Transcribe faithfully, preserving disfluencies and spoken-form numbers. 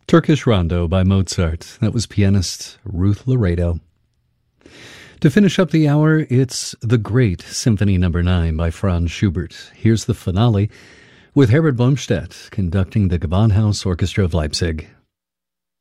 Turkish Rondo by Mozart. That was pianist Ruth Laredo. To finish up the hour, it's The Great Symphony Number nine by Franz Schubert. Here's the finale with Herbert Blomstedt conducting the Gewandhaus Orchestra of Leipzig.